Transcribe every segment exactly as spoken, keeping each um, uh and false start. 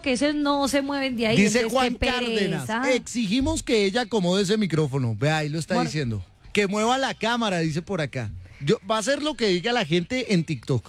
que esos no se mueven de ahí. Dice entonces, Juan qué Cárdenas, pereza. exigimos que ella acomode ese micrófono. Vea, ahí lo está Bueno. diciendo. Que mueva la cámara, dice por acá. Yo, va a hacer lo que diga la gente en TikTok.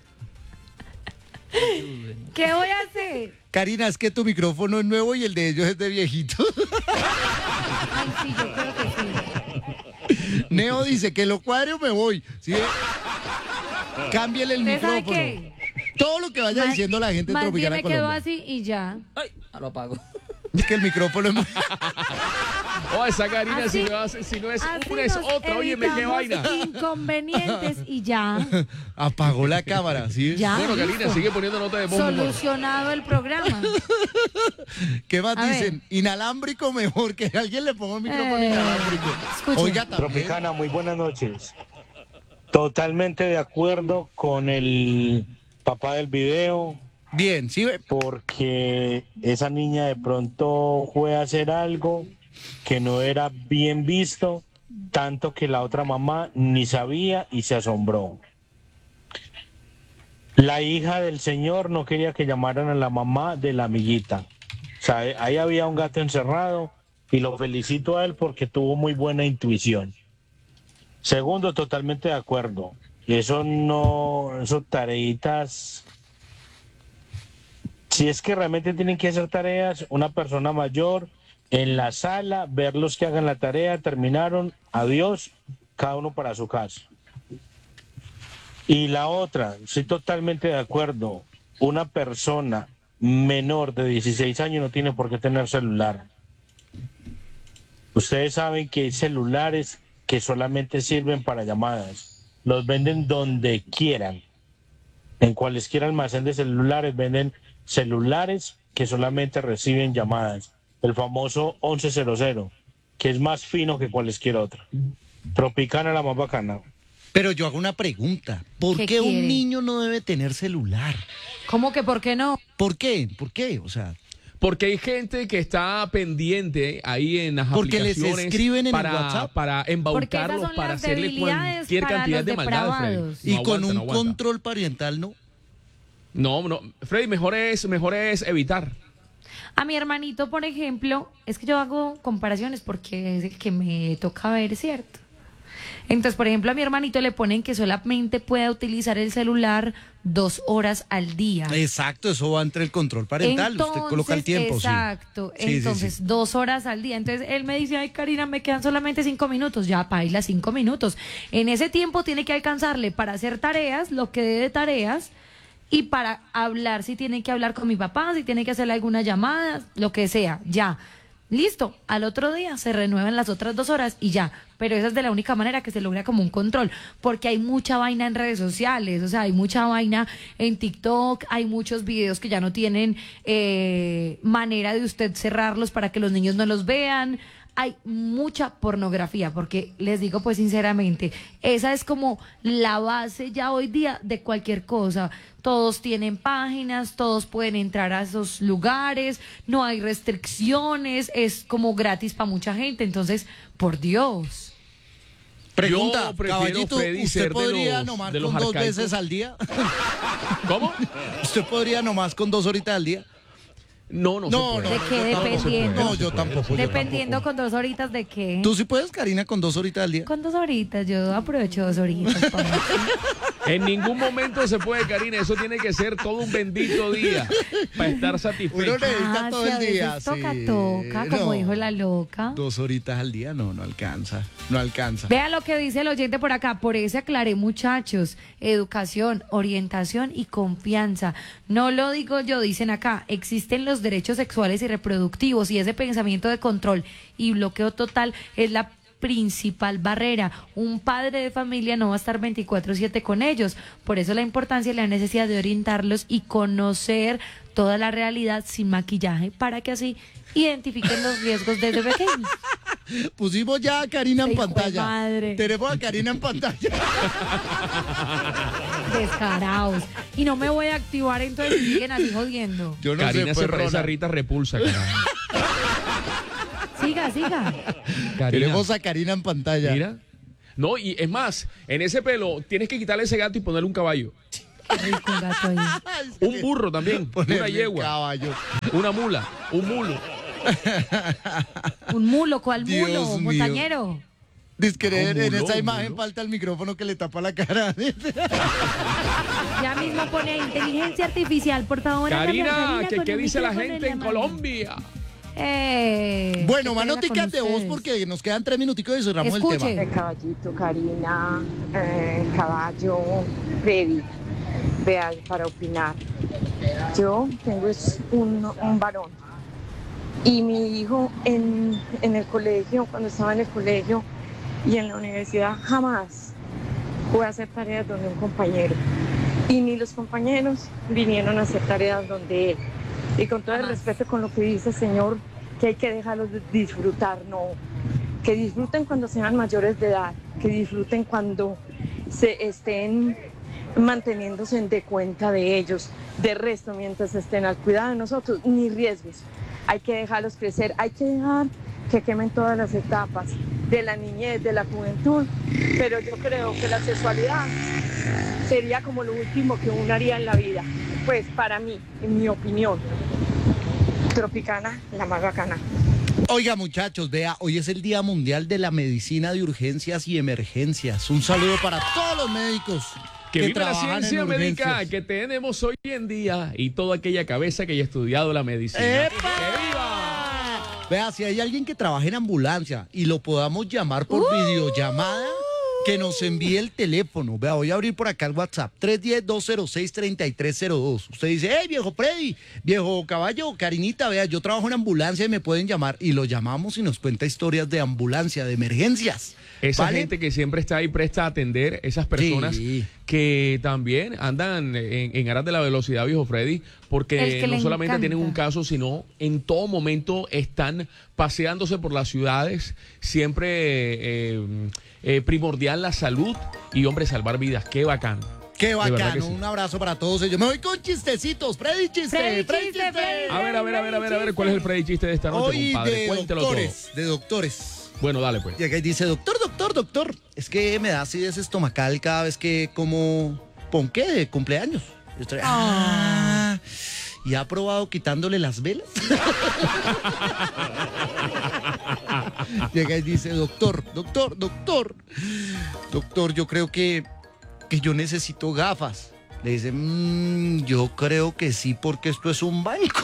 ¿Qué voy a hacer? Karina, es que tu micrófono es nuevo y el de ellos es de viejito. Ay, sí, yo creo que sí. Neo dice que lo cuadre o me voy. ¿Sí? Cámbiale el ¿Usted sabe micrófono. qué? Todo lo que vaya Más- diciendo la gente en Más bien Tropicana me quedo Colombia. así y ya. Ay, lo apago. Es que el micrófono es muy... Oh, esa Karina, Así- si no, hace- si no es Así una, es nos otra. Óyeme, qué evitamos vaina. inconvenientes y ya. Apagó la cámara, ¿sí? Ya. Bueno, listo. Karina, sigue poniendo nota de voz. mejor. Solucionado el programa. ¿Qué más A dicen? Inalámbrico mejor, que alguien le ponga un micrófono Eh, inalámbrico. escuche. Oiga, también. Tropicana, muy buenas noches. Totalmente de acuerdo con el papá del video, Bien, sí, ve- porque esa niña de pronto fue a hacer algo que no era bien visto, tanto que la otra mamá ni sabía y se asombró. La hija del señor no quería que llamaran a la mamá de la amiguita. O sea, ahí había un gato encerrado y lo felicito a él porque tuvo muy buena intuición. Segundo, totalmente de acuerdo. Eso no, eso tareitas. Si es que realmente tienen que hacer tareas, una persona mayor en la sala, verlos que hagan la tarea, terminaron, adiós, cada uno para su casa. Y la otra, estoy totalmente de acuerdo, una persona menor de dieciséis años no tiene por qué tener celular. Ustedes saben que hay celulares que solamente sirven para llamadas, los venden donde quieran. En cualquier almacén de celulares venden celulares que solamente reciben llamadas. El famoso once cero cero, que es más fino que cualquier otro. Tropicana, la más bacana. pero yo hago una pregunta. ¿Por ¿Qué qué un quiere? niño no debe tener celular? ¿Cómo que por qué no? ¿Por qué? ¿Por qué? O sea, Porque hay gente que está pendiente ahí en las Porque les aplicaciones escriben en el para, WhatsApp. para Porque esas embaucarlos, son para las hacerle debilidades cualquier para cantidad los de maldades, Freddy. depravados. y No con aguanta, un no aguanta. control parental, ¿no? No, no, Freddy, mejor es, mejor es evitar. A mi hermanito, por ejemplo, es que yo hago comparaciones porque es el que me toca ver, ¿cierto? Entonces, por ejemplo, a mi hermanito le ponen que solamente pueda utilizar el celular dos horas al día. Exacto, eso va entre el control parental. Usted coloca el tiempo, sí. Exacto. Sí, sí, Entonces, sí. dos horas al día. Entonces, él me dice, ay, Karina, me quedan solamente cinco minutos. Ya, paila, cinco minutos. En ese tiempo tiene que alcanzarle para hacer tareas, lo que dé de tareas, y para hablar, si tiene que hablar con mi papá, si tiene que hacerle alguna llamada, lo que sea, ya. Listo, al otro día se renuevan las otras dos horas y ya. Pero esa es de la única manera que se logra como un control, porque hay mucha vaina en redes sociales, o sea, hay mucha vaina en TikTok, hay muchos videos que ya no tienen eh, manera de usted cerrarlos para que los niños no los vean. Hay mucha pornografía, porque les digo pues sinceramente, esa es como la base ya hoy día de cualquier cosa. Todos tienen páginas, todos pueden entrar a esos lugares, no hay restricciones, es como gratis para mucha gente. Entonces, por Dios. Pregunta, Yo prefiero, caballito, Freddy, ¿usted ser de podría los- nomás de los con dos arcaicos? veces al día? ¿Cómo? ¿Usted podría nomás con dos horitas al día? No, no, No, se no, puede. ¿De qué? yo tampoco. Dependiendo. No, yo tampoco. yo Dependiendo tampoco. con dos horitas de qué. ¿Tú sí puedes, Karina, con dos horitas al día? Con dos horitas, yo aprovecho dos horitas. pa' mí. En ningún momento se puede, Karina. Eso tiene que ser todo un bendito día para estar Uno satisfecho. necesita Ah, todo sí, el a día. veces toca, sí. toca, como No. dijo la loca. Dos horitas al día, no, no alcanza. No alcanza. Vea lo que dice el oyente por acá. Por eso aclaré, muchachos. Educación, orientación y confianza. No lo digo yo, dicen acá. Existen los derechos sexuales y reproductivos y ese pensamiento de control y bloqueo total es la principal barrera. Un padre de familia no va a estar veinticuatro siete con ellos. Por eso la importancia y la necesidad de orientarlos y conocer toda la realidad sin maquillaje para que así identifiquen los riesgos desde pequeños. Pusimos ya a Karina en Hijo de pantalla. madre. Tenemos a Karina en pantalla. Descarados. Y no me voy a activar, entonces siguen así jodiendo. Yo no Karina sé, se pues, parece a Ronald. Rita Repulsa, carajo. Siga, siga. Karina, Tenemos a Karina en pantalla. mira. No, y es más, en ese pelo tienes que quitarle ese gato y ponerle un caballo. Qué rico el gato ahí. Un burro también, una Ponerle yegua, caballo. una mula, un mulo. Un mulo, ¿cuál Dios mulo? mío. Montañero. Dice que en, Un en mulo, esa un imagen mulo. falta el micrófono que le tapa la cara. Ya mismo pone inteligencia artificial, por favor. hágame a Karina, ¿qué, con qué el dice la micrófono gente en la mano. Colombia? Eh, Bueno, qué más pena noticias con de voz ustedes. porque nos quedan tres minuticos y cerramos el Escuche. tema. El caballito, Karina, eh, caballo, Freddy, vea, para opinar. Yo tengo es un, un varón y mi hijo en, en el colegio, cuando estaba en el colegio y en la universidad, jamás fue a hacer tareas donde un compañero. Y ni los compañeros vinieron a hacer tareas donde él. Y con todo el Jamás. respeto con lo que dice el señor, que hay que dejarlos disfrutar, no. Que disfruten cuando sean mayores de edad, que disfruten cuando se estén manteniéndose de cuenta de ellos. De resto, mientras estén al cuidado de nosotros, ni riesgos. Hay que dejarlos crecer, hay que dejar que quemen todas las etapas de la niñez, de la juventud, pero yo creo que la sexualidad sería como lo último que uno haría en la vida, pues para mí, en mi opinión. Tropicana, la más bacana. Oiga, muchachos, vea, hoy es el Día Mundial de la Medicina de Urgencias y Emergencias. Un saludo para todos los médicos Que que, viva la trabajan ciencia en médica urgencias. que tenemos hoy en día y toda aquella cabeza que haya estudiado la medicina. ¡Epa! ¡Que viva! Vea, si hay alguien que trabaje en ambulancia y lo podamos llamar por videollamada, que nos envíe el teléfono. Vea, voy a abrir por acá el WhatsApp, tres uno cero, dos cero seis, tres tres cero dos. Usted dice, hey, viejo Freddy, viejo caballo, Karinita, vea, yo trabajo en ambulancia y me pueden llamar. Y lo llamamos y nos cuenta historias de ambulancia, de emergencias. Esa ¿vale? gente que siempre está ahí presta a atender, esas personas Sí. que también andan en, en aras de la velocidad, viejo Freddy, El porque que no le solamente encanta. tienen un caso, sino en todo momento están paseándose por las ciudades, siempre eh, eh, primordial la salud y, hombre, salvar vidas. Qué bacán. Qué De verdad bacano, que sí. un abrazo para todos ellos. Me voy con chistecitos, Freddy chiste, Freddy Freddy chiste, chiste. Freddy. A ver, a ver, a ver, a ver, a ver, ¿cuál es el Freddy chiste de esta noche, Hoy compadre? de Cuéntelo todo. doctores, de doctores. Bueno, dale pues. Y acá dice, doctor, doctor, doctor, es que me da acidez estomacal cada vez que como ponqué de cumpleaños. Y estoy, ah, ¿y ha probado quitándole las velas? Llega y dice, doctor, doctor, doctor, doctor, yo creo que, que yo necesito gafas. Le dice, "Mm, yo creo que sí, porque esto es un banco.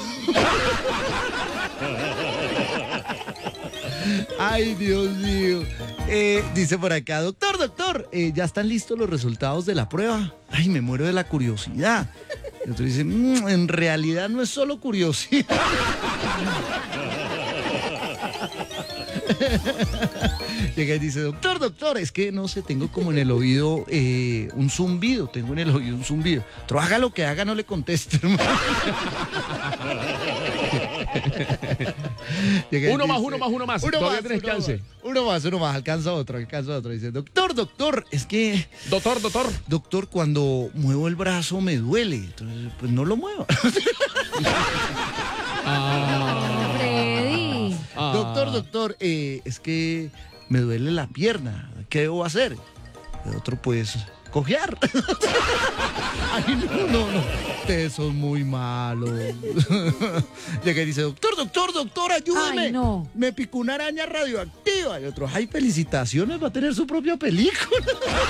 Ay, Dios mío. Eh, dice por acá, doctor, doctor, eh, ya están listos los resultados de la prueba. Ay, me muero de la curiosidad. Y otro dice, "Mm, en realidad no es solo curiosidad." Llega y dice, doctor, doctor, es que no sé, tengo como en el oído eh, un zumbido, tengo en el oído un zumbido. Pero haga lo que haga, no le conteste, hermano. Llega y Uno más, dice, uno más, uno más. Uno Todavía más, tienes uno chance. más, uno más, uno más, alcanza otro, alcanza otro. Dice, doctor, doctor, es que, Doctor, doctor. doctor, cuando muevo el brazo me duele. Entonces, pues no lo muevo. Ah, Freddy. ah. Doctor, doctor, eh, es que me duele la pierna. ¿Qué debo hacer? El otro, pues, cojear. Ay, no, no, no. Ustedes son muy malos. Llega y dice, doctor, doctor, doctor, ayúdame. Ay, no. Me picó una araña radioactiva. Y otro, ay, felicitaciones, va a tener su propia película.